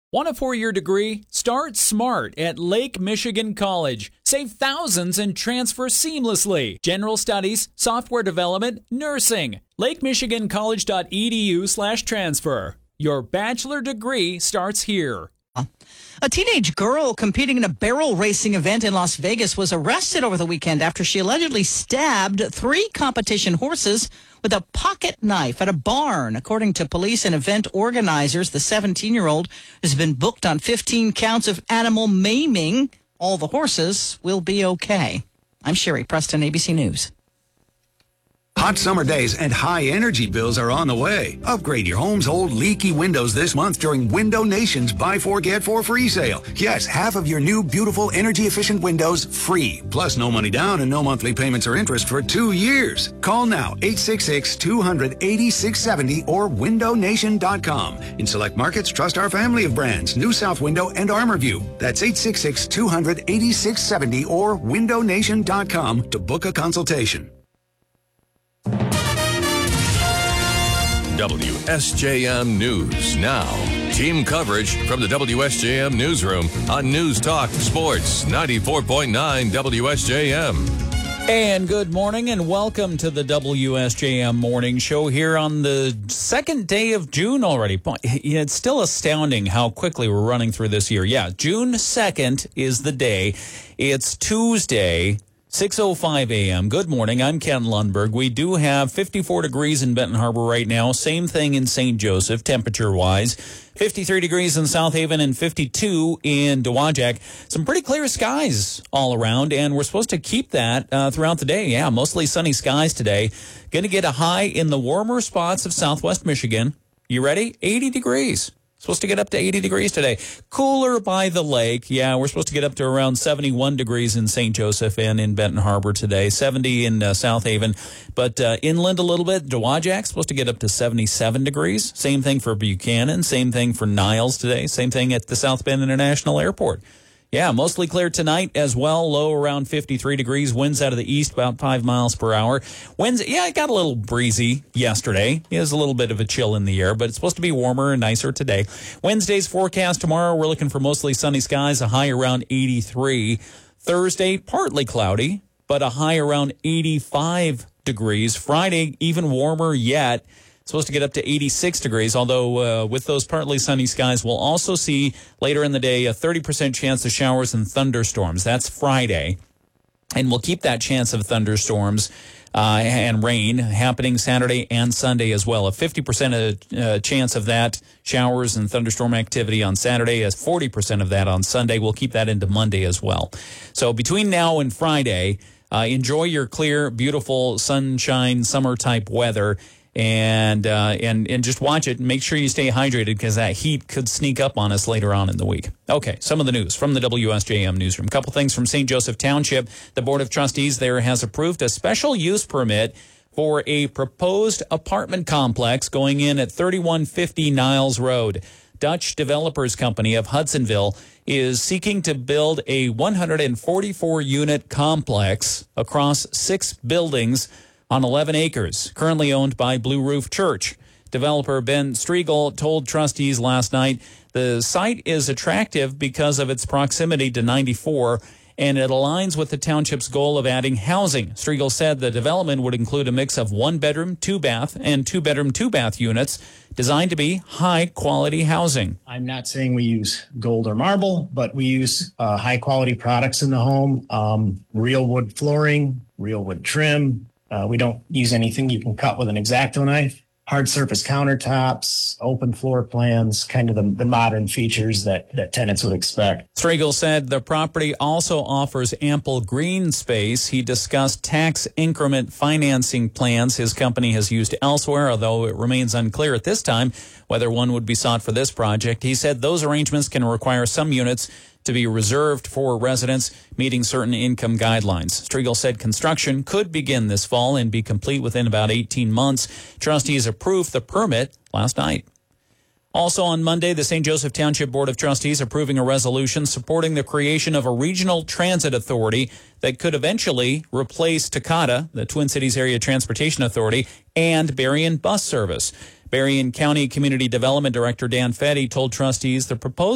Want a four-year degree? Start smart at Lake Michigan College. Save thousands and transfer seamlessly. General studies, software development, nursing. LakeMichiganCollege.edu/transfer. Your bachelor degree starts here. A teenage girl competing in a barrel racing event in Las Vegas was arrested over the weekend after she allegedly stabbed 3 competition horses with a pocket knife at a barn. According to police and event organizers, the 17-year-old has been booked on 15 counts of animal maiming. All the horses will be okay. I'm Sherry Preston, ABC News. Hot summer days and high energy bills are on the way. Upgrade your home's old leaky windows this month during Window Nation's Buy 4 Get 4 free sale. Yes, half of your new beautiful energy efficient windows free. Plus no money down and no monthly payments or interest for 2 years. Call now 866-200-8670 or windownation.com. In select markets, trust our family of brands, New South Window and ArmorView. That's 866-200-8670 or windownation.com to book a consultation. WSJM News Now. Team coverage from the WSJM Newsroom on News Talk Sports 94.9 WSJM. And good morning and welcome to the WSJM Morning Show here on the second day of June already. It's still astounding how quickly we're running through this year. Yeah, June 2nd is the day. It's Tuesday. 6:05 a.m. Good morning. I'm Ken Lundberg. We do have 54 degrees in Benton Harbor right now. Same thing in St. Joseph, temperature-wise. 53 degrees in South Haven and 52 in Dowagiac. Some pretty clear skies all around, and we're supposed to keep that throughout the day. Yeah, mostly sunny skies today. Going to get a high in the warmer spots of southwest Michigan. You ready? 80 degrees. Supposed to get up to 80 degrees today. Cooler by the lake. Yeah, we're supposed to get up to around 71 degrees in St. Joseph and in Benton Harbor today. 70 in South Haven. But inland a little bit. Dowagiac's supposed to get up to 77 degrees. Same thing for Buchanan. Same thing for Niles today. Same thing at the South Bend International Airport. Yeah, mostly clear tonight as well. Low around 53 degrees. Winds out of the east about 5 miles per hour. Winds, yeah, it got a little breezy yesterday. There's a little bit of a chill in the air, but it's supposed to be warmer and nicer today. Wednesday's forecast tomorrow, we're looking for mostly sunny skies, a high around 83. Thursday, partly cloudy, but a high around 85 degrees. Friday, even warmer yet. Supposed to get up to 86 degrees, although with those partly sunny skies, we'll also see later in the day a 30% chance of showers and thunderstorms. That's Friday. And we'll keep that chance of thunderstorms and rain happening Saturday and Sunday as well. A 50% chance of that, showers and thunderstorm activity on Saturday, as 40% of that on Sunday. We'll keep that into Monday as well. So between now and Friday, enjoy your clear, beautiful, sunshine, summer-type weather. And just watch it and make sure you stay hydrated because that heat could sneak up on us later on in the week. Okay, some of the news from the WSJM Newsroom. A couple things from St. Joseph Township. The Board of Trustees there has approved a special use permit for a proposed apartment complex going in at 3150 Niles Road. Dutch Developers Company of Hudsonville is seeking to build a 144-unit complex across 6 buildings on 11 acres, currently owned by Blue Roof Church. Developer Ben Striegel told trustees last night the site is attractive because of its proximity to 94, and it aligns with the township's goal of adding housing. Striegel said the development would include a mix of 1-bedroom, 2-bath, and 2-bedroom, 2-bath units designed to be high-quality housing. I'm not saying we use gold or marble, but we use high-quality products in the home, real wood flooring, real wood trim. We don't use anything you can cut with an X-Acto knife. Hard surface countertops, open floor plans, kind of the modern features that tenants would expect. Striegel said the property also offers ample green space. He discussed tax increment financing plans his company has used elsewhere, although it remains unclear at this time whether one would be sought for this project. He said those arrangements can require some units to be reserved for residents meeting certain income guidelines. Striegel said construction could begin this fall and be complete within about 18 months. Trustees approved the permit last night. Also on Monday, the St. Joseph Township Board of Trustees approving a resolution supporting the creation of a regional transit authority that could eventually replace Takata, the Twin Cities Area Transportation Authority, and Berrien Bus Service. Berrien County Community Development Director Dan Fetty told trustees the proposed